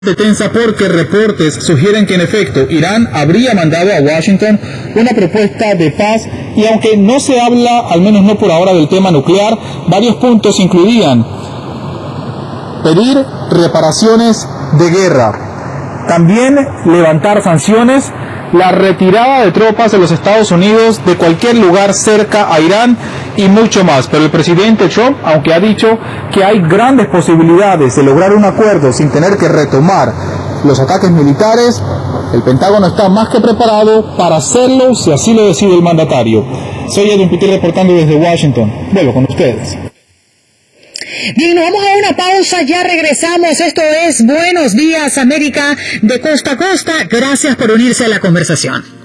tensa porque reportes sugieren que en efecto Irán habría mandado a Washington una propuesta de paz y aunque no se habla, al menos no por ahora, del tema nuclear, varios puntos incluían pedir reparaciones de guerra, también levantar sanciones, la retirada de tropas de los Estados Unidos de cualquier lugar cerca a Irán y mucho más. Pero el presidente Trump, aunque ha dicho que hay grandes posibilidades de lograr un acuerdo sin tener que retomar los ataques militares, el Pentágono está más que preparado para hacerlo si así lo decide el mandatario. Soy Edwin Piquet reportando desde Washington. Vuelvo con ustedes. Bien, nos vamos a una pausa, ya regresamos. Esto es Buenos Días América de costa a costa. Gracias por unirse a la conversación.